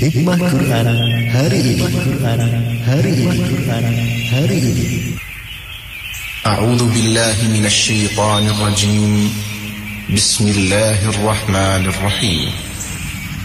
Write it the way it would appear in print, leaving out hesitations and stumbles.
Hikmah Quran hari ini. A'udzu billahi minasy syaithanir rajim. Bismillahirrahmanirrahim.